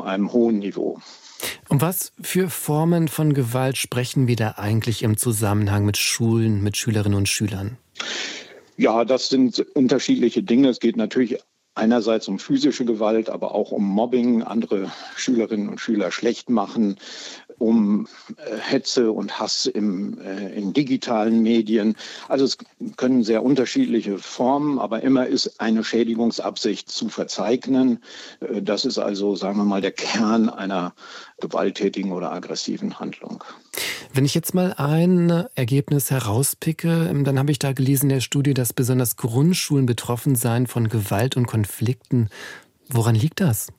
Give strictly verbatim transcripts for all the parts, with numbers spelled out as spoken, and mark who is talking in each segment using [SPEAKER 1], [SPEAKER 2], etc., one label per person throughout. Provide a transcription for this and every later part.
[SPEAKER 1] einem hohen Niveau.
[SPEAKER 2] Um was für Formen von Gewalt sprechen wir da eigentlich im Zusammenhang mit Schulen, mit Schülerinnen und Schülern?
[SPEAKER 1] Ja, das sind unterschiedliche Dinge. Es geht natürlich einerseits um physische Gewalt, aber auch um Mobbing, andere Schülerinnen und Schüler schlecht machen, um äh, Hetze und Hass im, äh, in digitalen Medien. Also es können sehr unterschiedliche Formen, aber immer ist eine Schädigungsabsicht zu verzeichnen. Äh, das ist also, sagen wir mal, der Kern einer gewalttätigen oder aggressiven Handlung.
[SPEAKER 2] Wenn ich jetzt mal ein Ergebnis herauspicke, dann habe ich da gelesen in der Studie, dass besonders Grundschulen betroffen seien von Gewalt und Konflikten. Woran liegt das?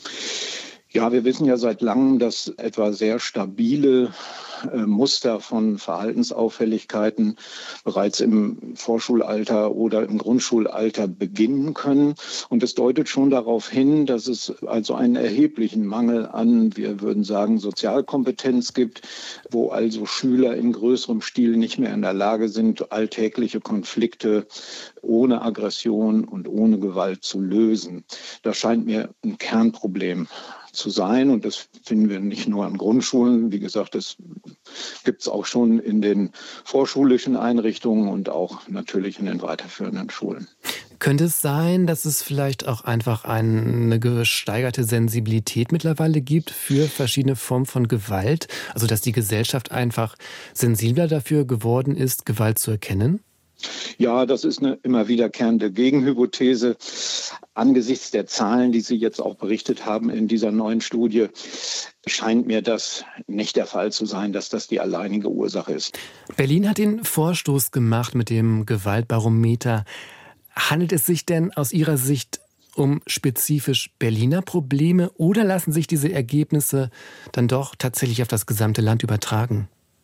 [SPEAKER 1] Ja, wir wissen ja seit langem, dass etwa sehr stabile äh, Muster von Verhaltensauffälligkeiten bereits im Vorschulalter oder im Grundschulalter beginnen können. Und es deutet schon darauf hin, dass es also einen erheblichen Mangel an, wir würden sagen, Sozialkompetenz gibt, wo also Schüler in größerem Stil nicht mehr in der Lage sind, alltägliche Konflikte ohne Aggression und ohne Gewalt zu lösen. Das scheint mir ein Kernproblem zu sein. Und das finden wir nicht nur an Grundschulen. Wie gesagt, das gibt es auch schon in den vorschulischen Einrichtungen und auch natürlich in den weiterführenden Schulen.
[SPEAKER 2] Könnte es sein, dass es vielleicht auch einfach eine gesteigerte Sensibilität mittlerweile gibt für verschiedene Formen von Gewalt? Also dass die Gesellschaft einfach sensibler dafür geworden ist, Gewalt zu erkennen?
[SPEAKER 1] Ja, das ist eine immer wiederkehrende Gegenhypothese. Angesichts der Zahlen, die Sie jetzt auch berichtet haben in dieser neuen Studie, scheint mir das nicht der Fall zu sein, dass das die alleinige Ursache ist.
[SPEAKER 2] Berlin hat den Vorstoß gemacht mit dem Gewaltbarometer. Handelt es sich denn aus Ihrer Sicht um spezifisch Berliner Probleme oder lassen sich diese Ergebnisse dann doch tatsächlich auf das gesamte Land übertragen?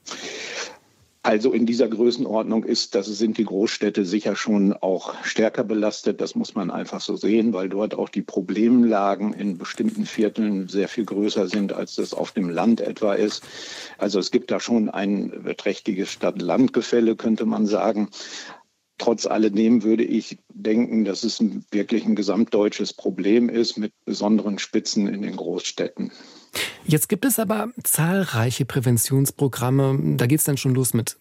[SPEAKER 1] Also in dieser Größenordnung ist, das sind die Großstädte sicher schon auch stärker belastet. Das muss man einfach so sehen, weil dort auch die Problemlagen in bestimmten Vierteln sehr viel größer sind, als das auf dem Land etwa ist. Also es gibt da schon ein beträchtliches Stadt-Land-Gefälle, könnte man sagen. Trotz alledem würde ich denken, dass es ein, wirklich ein gesamtdeutsches Problem ist mit besonderen Spitzen in den Großstädten.
[SPEAKER 2] Jetzt gibt es aber zahlreiche Präventionsprogramme. Da geht es dann schon los mit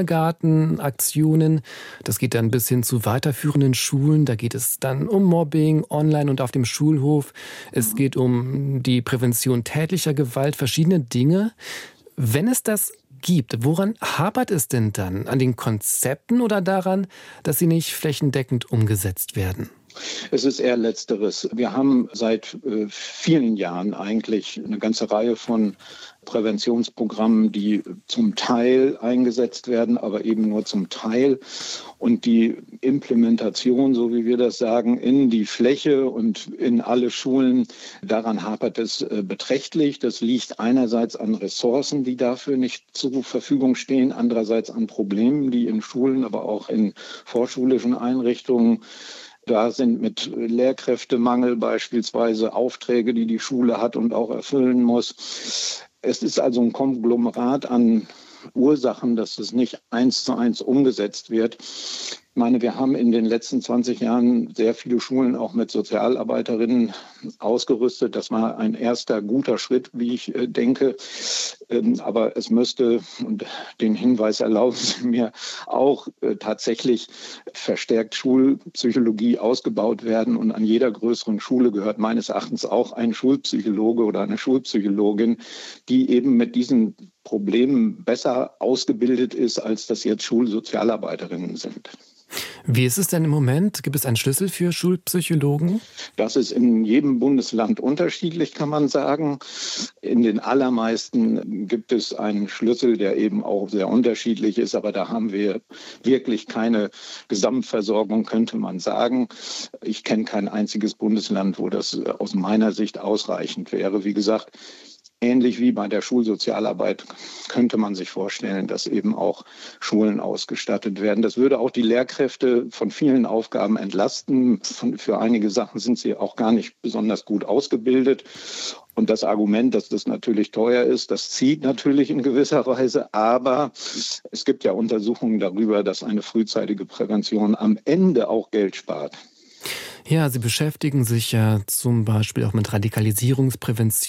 [SPEAKER 2] Kindergartenaktionen. Das geht dann bis hin zu weiterführenden Schulen. Da geht es dann um Mobbing online und auf dem Schulhof. Es geht um die Prävention tätlicher Gewalt, verschiedene Dinge. Wenn es das gibt, woran hapert es denn dann? An den Konzepten oder daran, dass sie nicht flächendeckend umgesetzt werden?
[SPEAKER 1] Es ist eher Letzteres. Wir haben seit äh, vielen Jahren eigentlich eine ganze Reihe von Präventionsprogrammen, die zum Teil eingesetzt werden, aber eben nur zum Teil. Und die Implementation, so wie wir das sagen, in die Fläche und in alle Schulen, daran hapert es äh, beträchtlich. Das liegt einerseits an Ressourcen, die dafür nicht zur Verfügung stehen, andererseits an Problemen, die in Schulen, aber auch in vorschulischen Einrichtungen da sind, mit Lehrkräftemangel beispielsweise, Aufträge, die die Schule hat und auch erfüllen muss. Es ist also ein Konglomerat an Ursachen, dass es nicht eins zu eins umgesetzt wird. Ich meine, wir haben in den letzten zwanzig Jahren sehr viele Schulen auch mit Sozialarbeiterinnen ausgerüstet. Das war ein erster guter Schritt, wie ich äh, denke. Ähm, aber es müsste, und den Hinweis erlauben Sie mir, auch äh, tatsächlich verstärkt Schulpsychologie ausgebaut werden. Und an jeder größeren Schule gehört meines Erachtens auch ein Schulpsychologe oder eine Schulpsychologin, die eben mit diesen Problemen besser ausgebildet ist, als das jetzt Schulsozialarbeiterinnen sind.
[SPEAKER 2] Wie ist es denn im Moment? Gibt es einen Schlüssel für Schulpsychologen?
[SPEAKER 1] Das ist in jedem Bundesland unterschiedlich, kann man sagen. In den allermeisten gibt es einen Schlüssel, der eben auch sehr unterschiedlich ist. Aber da haben wir wirklich keine Gesamtversorgung, könnte man sagen. Ich kenne kein einziges Bundesland, wo das aus meiner Sicht ausreichend wäre. Wie gesagt, ähnlich wie bei der Schulsozialarbeit könnte man sich vorstellen, dass eben auch Schulen ausgestattet werden. Das würde auch die Lehrkräfte von vielen Aufgaben entlasten. Für einige Sachen sind sie auch gar nicht besonders gut ausgebildet. Und das Argument, dass das natürlich teuer ist, das zieht natürlich in gewisser Weise. Aber es gibt ja Untersuchungen darüber, dass eine frühzeitige Prävention am Ende auch Geld spart.
[SPEAKER 2] Ja, Sie beschäftigen sich ja zum Beispiel auch mit Radikalisierungsprävention.